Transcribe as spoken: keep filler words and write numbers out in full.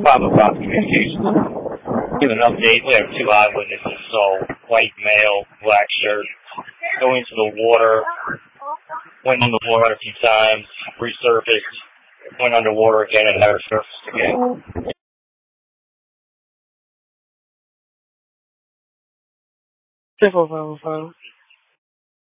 five oh five Communications. Give an update. We have two eyewitnesses. Saw white male, black shirt, go into the water, went in the water a few times, resurfaced, went underwater again, and never surfaced again. Triple five oh five.